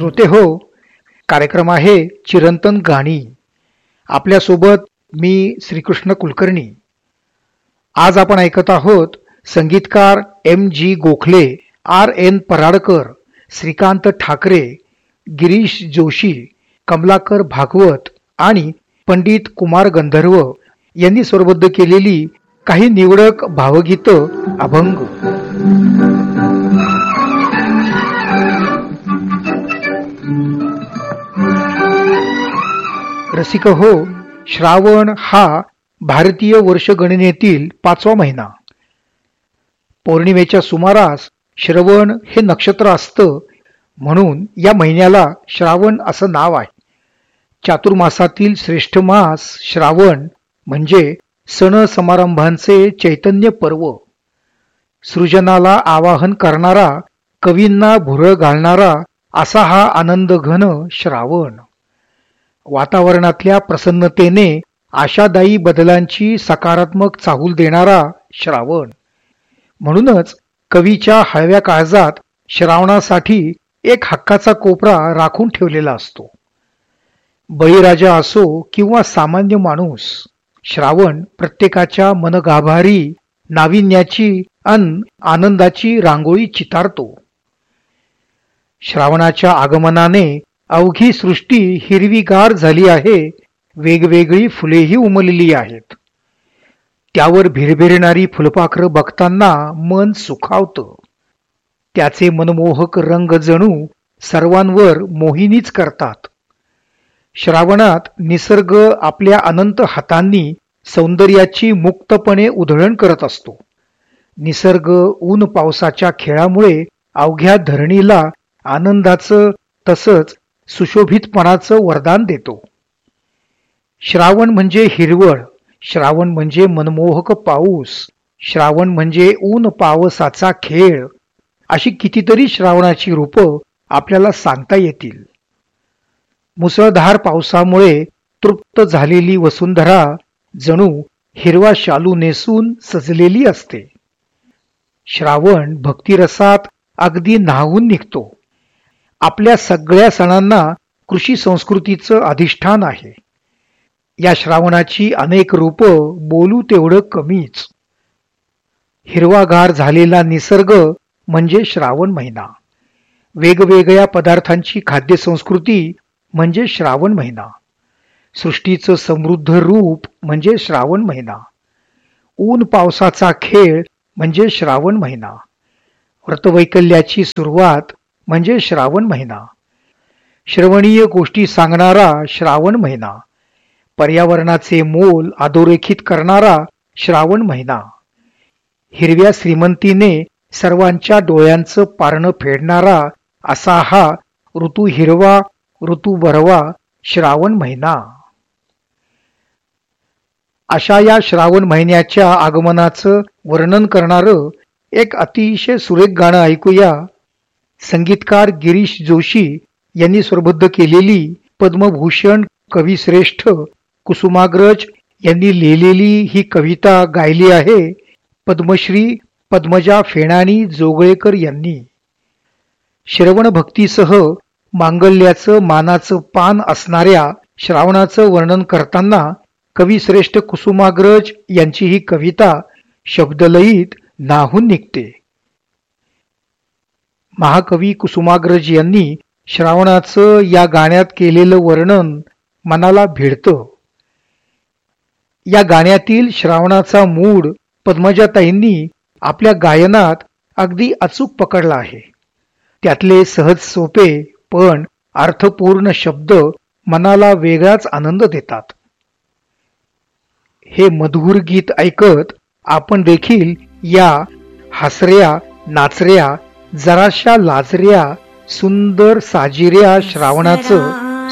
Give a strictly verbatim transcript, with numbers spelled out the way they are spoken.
श्रोते हो, कार्यक्रम आहे चिरंतन गाणी. आपल्यासोबत मी श्रीकृष्ण कुलकर्णी. आज आपण ऐकत आहोत संगीतकार M G Gokhale, R N Paradkar, Shrikant Thackeray, Girish Joshi, Kamalakar Bhagwat आणि पंडित कुमार गंधर्व यांनी स्वरबद्ध केलेली काही निवडक भावगीत अभंग. रसिक हो, श्रावण हा भारतीय वर्षगणनेतील पाचवा महिना. पौर्णिमेच्या सुमारास श्रवण हे नक्षत्र असतं, म्हणून या महिन्याला श्रावण असं नाव आहे. चातुर्मासातील श्रेष्ठ मास श्रावण म्हणजे सण समारंभांचे चैतन्य पर्व. सृजनाला आवाहन करणारा, कवींना भुरळ घालणारा असा हा आनंद घन श्रावण. वातावरणातल्या प्रसन्नतेने आशादायी बदलांची सकारात्मक चाहूल देणारा श्रावण. म्हणूनच कवीच्या हळव्या काळजात श्रावणासाठी एक हक्काचा कोपरा राखून ठेवलेला असतो. बळीराजा असो किंवा सामान्य माणूस, श्रावण प्रत्येकाच्या मनगाभारी नाविन्याची अन आनंदाची रांगोळी चितारतो. श्रावणाच्या आगमनाने अवघी सृष्टी हिरवीगार झाली आहे. वेगवेगळी फुलेही उमलली आहेत. त्यावर भिरभिरणारी फुलपाखरं बघताना मन सुखावतं. त्याचे मनमोहक रंग जणू सर्वांवर मोहिनीच करतात. श्रावणात निसर्ग आपल्या अनंत हातांनी सौंदर्याची मुक्तपणे उधळण करत असतो. निसर्ग ऊन पावसाच्या खेळामुळे अवघ्या धरणीला आनंदाचं तसंच सुशोभितपणाचं वरदान देतो. श्रावण म्हणजे हिरवळ, श्रावण म्हणजे मनमोहक पाऊस, श्रावण म्हणजे ऊन पावसाचा खेळ, अशी कितीतरी श्रावणाची रूपं आपल्याला सांगता येतील. मुसळधार पावसामुळे तृप्त झालेली वसुंधरा जणू हिरवा शालू नेसून सजलेली असते. श्रावण भक्तिरसात अगदी न्हावून निघतो. आपल्या सगळ्या सणांना कृषी संस्कृतीचं अधिष्ठान आहे. या श्रावणाची अनेक रूपं बोलू तेवढं कमीच. हिरवागार झालेला निसर्ग म्हणजे श्रावण महिना. वेगवेगळ्या पदार्थांची खाद्य संस्कृती म्हणजे श्रावण महिना. सृष्टीचं समृद्ध रूप म्हणजे श्रावण महिना. ऊन पावसाचा खेळ म्हणजे श्रावण महिना. व्रतवैकल्याची सुरुवात म्हणजे श्रावण महिना. श्रवणीय गोष्टी सांगणारा श्रावण महिना. पर्यावरणाचे मोल अधोरेखित करणारा श्रावण महिना. हिरव्या श्रीमंतीने सर्वांच्या डोळ्यांचं पारणं फेडणारा असा हा ऋतू हिरवा, ऋतू बरवा श्रावण महिना. अशा या श्रावण महिन्याच्या आगमनाचं वर्णन करणारं एक अतिशय सुरेख गाणं ऐकूया. संगीतकार गिरीश जोशी यांनी स्वरबद्ध केलेली, पद्मभूषण कविश्रेष्ठ कुसुमाग्रज यांनी लिहिलेली ही कविता गायली आहे पद्मश्री पद्मजा फेणानी जोगळेकर यांनी. श्रवण भक्तीसह मांगल्याचं मानाचं पान असणाऱ्या श्रावणाचं वर्णन करताना कविश्रेष्ठ कुसुमाग्रज यांची ही कविता शब्दलयीत न्हावून निघते. महाकवी कुसुमाग्रज यांनी श्रावणाचं या गाण्यात केलेलं वर्णन मनाला भिडतं. या गाण्यातील श्रावणाचा मूड पद्मजाताईंनी आपल्या गायनात अगदी अचूक पकडला आहे. त्यातले सहज सोपे पण अर्थपूर्ण शब्द मनाला वेगळाच आनंद देतात. हे मधुर गीत ऐकत आपण देखील या हसऱ्या, नाचऱ्या, जराशा लाजऱ्या, सुंदर साजिऱ्या श्रावणाचं